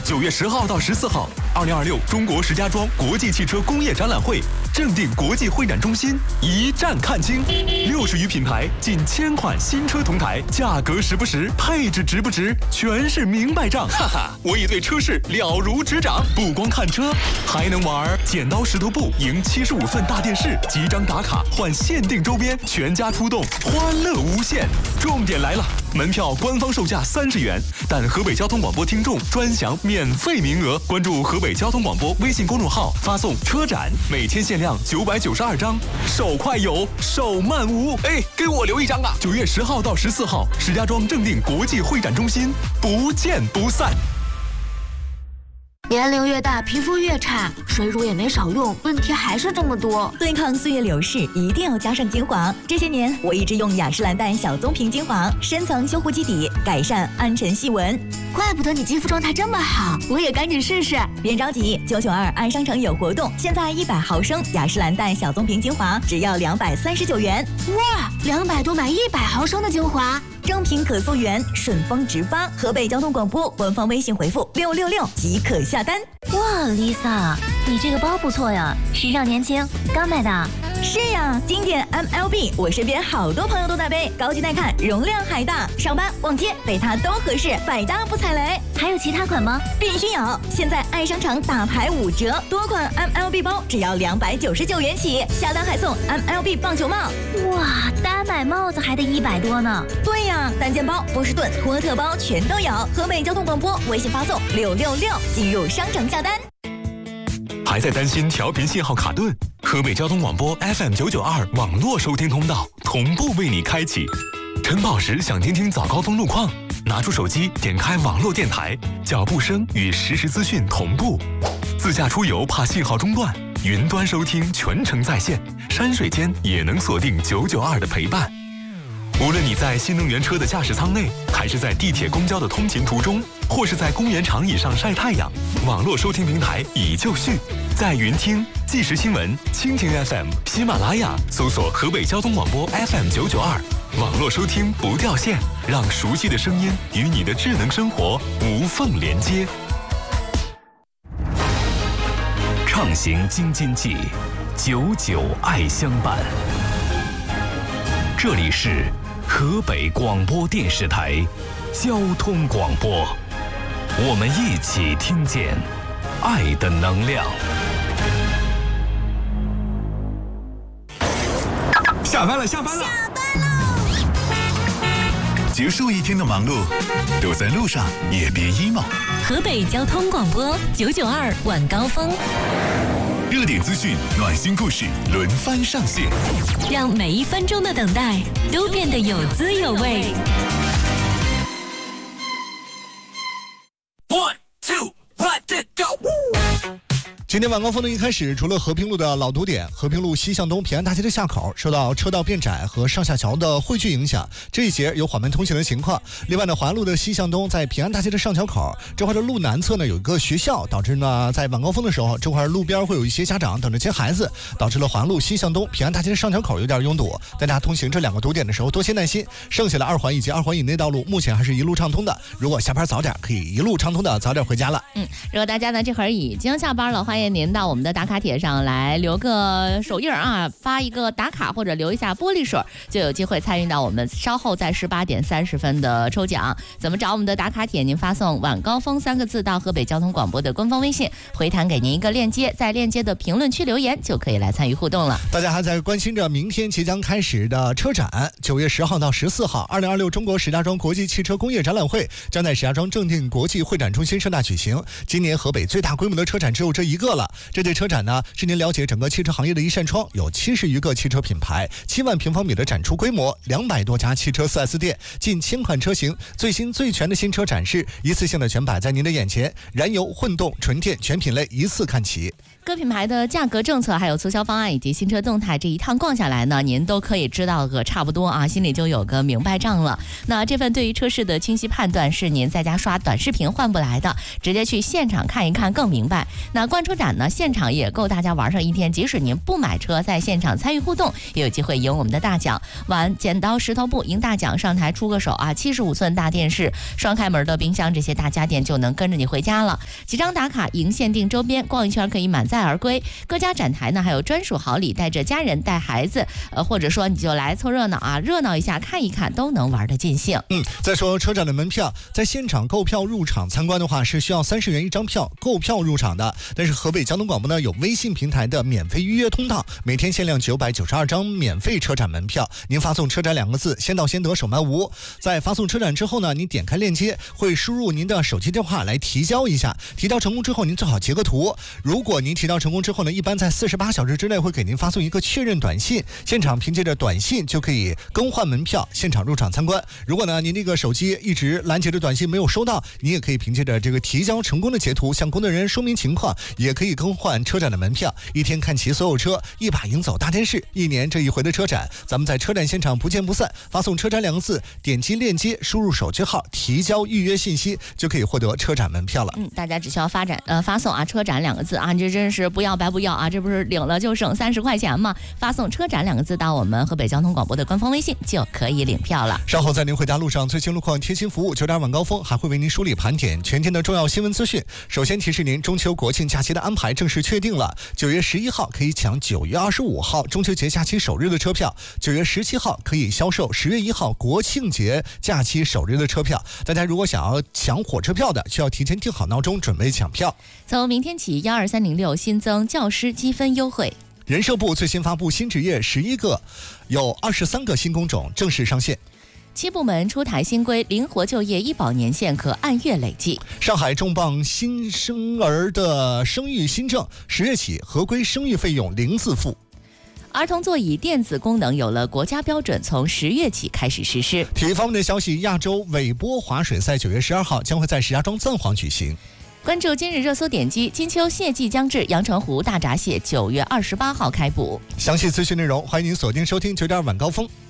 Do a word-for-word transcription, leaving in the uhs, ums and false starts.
九月十号到十四号，二零二六中国石家庄国际汽车工业展览会正定国际会展中心一站看清，六十余品牌，近千款新车同台，价格实不实，配置值不值，全是明白账。哈哈，我已对车市了如指掌，不光看车，还能玩剪刀石头布赢七十五寸大电视，几张打卡换限定周边，全家出动，欢乐无限。重点来了，门票官方售价三十元，但河北交通广播听众专享免费名额。关注河北交通广播微信公众号，发送车展，每天限量九百九十二张，手快有，手慢无。哎，给我留一张啊！九月十号到十四号，石家庄正定国际会展中心，不见不散。 年龄越大，皮肤越差，水乳也没少用，问题还是这么多。 对抗岁月流逝，一定要加上精华。这些年，我一直用雅诗兰黛小棕瓶精华，深层修护基底，改善暗沉细纹。 怪不得你肌肤状态这么好，我也赶紧试试。 别着急，九九二爱商城有活动，现在一百毫升雅诗兰黛小棕瓶精华只要两百三十九元。 哇，两百多买一百毫升的精华。 正品可溯源，顺丰直发。河北交通广播官方微信回复六六六即可下单。 哇 ，Lisa， 你这个包不错呀，时尚年轻，刚买的。 是呀，经典 M L B， 我身边好多朋友都在背，高级耐看，容量还大，上班逛街背它都合适，百搭不踩雷。 还有其他款吗？ 必须有！现在爱商城大牌五折，多款 M L B 包只要两百九十九元起，下单还送 M L B 棒球帽。 哇，单买帽子还得一百多呢。 对呀，单肩包、波士顿、托特包全都有。河北交通广播微信发送六六六进入商城下单。 还在担心调频信号卡顿？河北交通广播 F M 九九二网络收听通道同步为你开启。晨跑时想听听早高峰路况，拿出手机点开网络电台，脚步声与实时资讯同步。自驾出游怕信号中断，云端收听全程在线，山水间也能锁定九九二的陪伴。无论你在新能源车的驾驶舱内，还是在地铁公交的通勤途中，或是在公园长椅上晒太阳，网络收听平台已就绪，在云听、即时新闻、蜻蜓 F M、喜马拉雅搜索河北交通广播 F M 九九二，网络收听不掉线，让熟悉的声音与你的智能生活无缝连接。畅行京津冀，久久爱相伴。这里是河北广播电视台交通广播，我们一起听见爱的能量。 下班了，下班了， 下班喽！ 结束一天的忙碌，都在路上也别 emo。 河北交通广播九九二晚高峰。 热点资讯、暖心故事轮番上线， 让每一分钟的等待都变得有滋有味。 One two let it go。 今天晚高峰的一开始，除了和平路的老堵点、和平路西向东平安大街的下口受到车道变窄和上下桥的汇聚影响，这一节有缓慢通行的情况。另外呢，环路的西向东在平安大街的上桥口这块的路南侧呢有一个学校，导致呢在晚高峰的时候，这块路边会有一些家长等着接孩子，导致了环路西向东平安大街的上桥口有点拥堵。大家通行这两个堵点的时候多些耐心。剩下的二环以及二环以内道路目前还是一路畅通的，如果下班早点可以一路畅通的早点回家了。 嗯，如果大家呢这会儿已经下班了，欢迎您到我们的打卡帖上来留个手印啊，发一个打卡或者留一下玻璃水，就有机会参与到我们稍后在十八点三十分的抽奖。怎么找我们的打卡帖？您发送晚高峰三个字到河北交通广播的官方微信，回弹给您一个链接，在链接的评论区留言就可以来参与互动了。 大家还在关心着明天即将开始的车展，九月十号到十四号，二零二六中国石家庄国际汽车工业展览会将在石家庄正定国际会展中心盛大举行。今年河北最大规模的车展只有这一个了。这对车展呢，是您了解整个汽车行业的一扇窗，有七十余个汽车品牌，七万平方米的展出规模，两百多家汽车 四 S 店，近千款车型，最新最全的新车展示，一次性的全摆在您的眼前，燃油、混动、纯电全品类一次看齐。 各品牌的价格政策还有促销方案以及新车动态，这一趟逛下来呢，您都可以知道个差不多啊，心里就有个明白账了。那这份对于车市的清晰判断是您在家刷短视频换不来的，直接去现场看一看更明白。那关注展呢，现场也够大家玩上一天。即使您不买车，在现场参与互动，也有机会赢我们的大奖。玩剪刀石头布赢大奖，上台出个手啊！七十五寸大电视、双开门的冰箱，这些大家电就能跟着你回家了。几张打卡赢限定周边，逛一圈可以满载而归。各家展台呢还有专属好礼，带着家人带孩子，呃，或者说你就来凑热闹啊，热闹一下看一看，都能玩得尽兴。 嗯，再说车展的门票，在现场购票入场参观的话是需要三十元一张票购票入场的，但是河北交通广播呢有微信平台的免费预约通道，每天限量九百九十二张免费车展门票，您发送车展两个字，先到先得，手慢无。在发送车展之后呢，你点开链接会输入您的手机电话来提交一下，提交成功之后您最好截个图。如果您提交成功之后呢，一般在四十八小时之内会给您发送一个确认短信，现场凭借着短信就可以更换门票，现场入场参观。如果呢您这个手机一直拦截的短信没有收到，你也可以凭借着这个提交成功的截图向工作人员说明情况，也可以更换车展的门票，一天看齐所有车，一把赢走大电视。一年这一回的车展，咱们在车展现场不见不散。发送车展两个字，点击链接，输入手机号，提交预约信息，就可以获得车展门票了。 嗯，大家只需要发展呃发送啊车展两个字啊，这真是不要白不要啊，这不是领了就省三十块钱吗？发送车展两个字到我们河北交通广播的官方微信就可以领票了。 稍后在您回家路上最新路况贴心服务，九点晚高峰还会为您梳理盘点全天的重要新闻资讯。首先提示您，中秋国庆假期的安排正式确定了，九月十一号可以抢九月二十五号中秋节假期首日的车票，九月十七号可以销售十月一号国庆节假期首日的车票。大家如果想要抢火车票的，需要提前定好闹钟准备抢票。 从明天起，幺二三零六新增教师积分优惠。 人社部最新发布新职业十一个，有二十三个新工种正式上线。 七部门出台新规，灵活就业医保年限可按月累计。 上海重磅新生儿的生育新政，十月起合规生育费用零自付。 儿童座椅电子功能有了国家标准，从十月起开始实施。 体育方面的消息，亚洲尾波滑水赛九月十二号将会在石家庄赞皇举行。 关注今日热搜点击，金秋蟹季将至，阳澄湖大闸蟹九月二十八号开捕。 详细资讯内容，欢迎您锁定收听九点晚高峰。